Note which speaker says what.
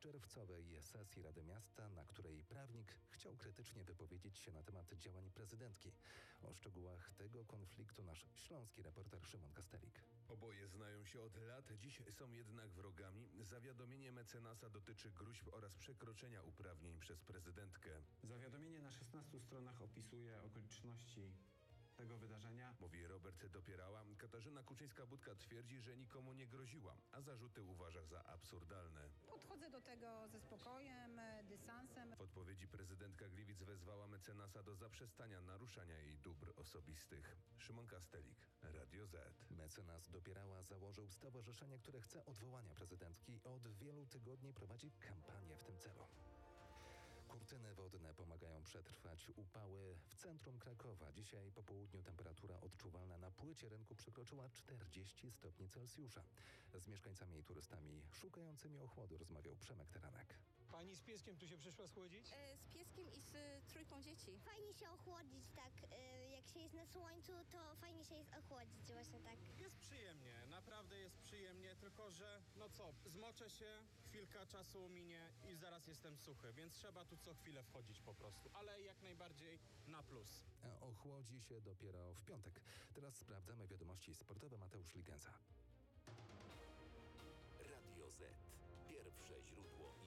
Speaker 1: czerwcowej sesji Rady Miasta, na której prawnik chciał krytycznie wypowiedzieć się na temat działań prezydentki. O szczegółach tego konfliktu nasz śląski reporter Szymon Kastelik.
Speaker 2: Oboje znają się od lat, dziś są jednak wrogami. Zawiadomienie mecenasa dotyczy gróźb oraz przekroczenia uprawnień przez prezydentkę.
Speaker 3: Zawiadomienie na 16 stronach opisuje okoliczności tego wydarzenia.
Speaker 2: Mówi Robert Dopierała. Katarzyna Kuczyńska-Budka twierdzi, że nikomu nie groziła, a zarzuty uważa za absurdalne.
Speaker 4: Podchodzę do tego ze spokojem, dystansem.
Speaker 2: W odpowiedzi prezydentka Gliwic wezwała mecenasa do zaprzestania naruszania jej dóbr osobistych. Szymon Kastelik, Radio Z.
Speaker 1: Mecenas Dopierała założył stowarzyszenie, które chce odwołania prezydentki i od wielu tygodni prowadzi kampanię w tym celu. Kurtyny wodne pomagają przetrwać upały w centrum Krakowa. Dzisiaj po południu temperatura odczuwalna na płycie rynku przekroczyła 40 stopni Celsjusza. Z mieszkańcami i turystami szukającymi ochłodu rozmawiał Przemek Teranek.
Speaker 5: Pani z pieskiem tu się przyszła schłodzić?
Speaker 6: Z pieskiem i z trójką dzieci.
Speaker 7: Fajnie się ochłodzić, tak. Jak się jest na słońcu, to fajnie się jest ochłodzić, właśnie tak.
Speaker 5: Jest przyjemnie, naprawdę jest przyjemnie, tylko że, zmoczę się, chwilka czasu minie i zaraz jestem suchy, więc trzeba tu co chwilę wchodzić po prostu, ale jak najbardziej na plus.
Speaker 1: Ochłodzi się dopiero w piątek. Teraz sprawdzamy wiadomości sportowe. Mateusz Ligenza.
Speaker 8: Radio Z. Pierwsze źródło